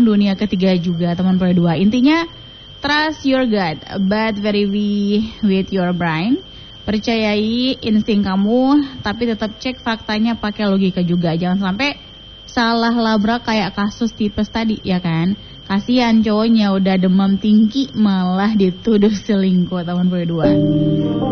perang dunia ketiga juga teman Peri 2. Intinya trust your gut but very with your brain. Percayai insting kamu tapi tetap cek faktanya pakai logika juga. Jangan sampai salah labrak kayak kasus tipes tadi ya kan. Kasihan cowoknya udah demam tinggi malah dituduh selingkuh teman Peri 2.